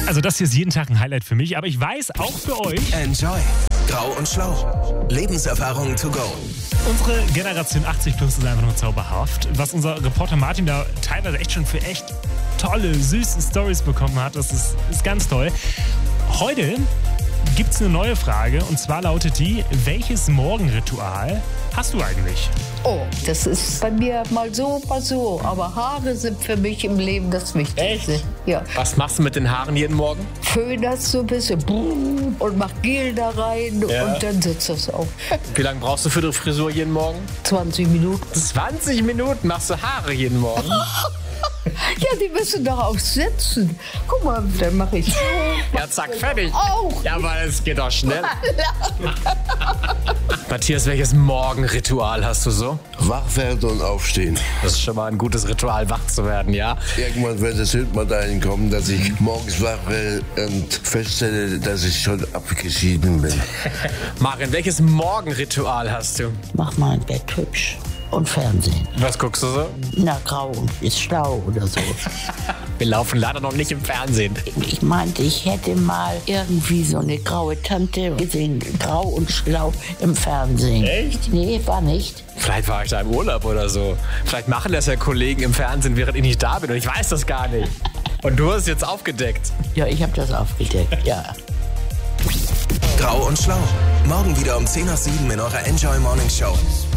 Also das hier ist jeden Tag ein Highlight für mich, aber ich weiß auch für euch. Enjoy. Grau und Schlau. Lebenserfahrung to go. Unsere Generation 80 plus ist einfach nur zauberhaft. Was unser Reporter Martin da teilweise echt schon für echt tolle, süße Storys bekommen hat, das ist ganz toll. Heute gibt's eine neue Frage und zwar lautet die: Welches Morgenritual hast du eigentlich? Oh, das ist bei mir mal so. Aber Haare sind für mich im Leben das Wichtigste. Echt? Ja. Was machst du mit den Haaren jeden Morgen? Föhn das so ein bisschen und mach Gel da rein und dann sitzt das auch. Wie lange brauchst du für die Frisur jeden Morgen? 20 Minuten. 20 Minuten machst du Haare jeden Morgen? Ja, die müssen doch auch sitzen. Guck mal, dann mache ich so. Ja, zack, fertig. Auch. Ja, aber es geht doch schnell. Matthias, welches Morgenritual hast du so? Wach werden und aufstehen. Das ist schon mal ein gutes Ritual, wach zu werden, ja? Irgendwann wird es mal dahin kommen, dass ich morgens wach werde und feststelle, dass ich schon abgeschieden bin. Marin, welches Morgenritual hast du? Mach mein Bett hübsch und Fernsehen. Was guckst du so? Na, grau ist schlau oder so. Wir laufen leider noch nicht im Fernsehen. Ich meinte, ich hätte mal irgendwie so eine graue Tante gesehen, grau und schlau im Fernsehen. Echt? Nee, war nicht. Vielleicht war ich da im Urlaub oder so. Vielleicht machen das ja Kollegen im Fernsehen, während ich nicht da bin und ich weiß das gar nicht. Und du hast es jetzt aufgedeckt. Ja, ich habe das aufgedeckt, ja. Grau und Schlau. Morgen wieder um 10 nach 7 in eurer Enjoy Morning Show.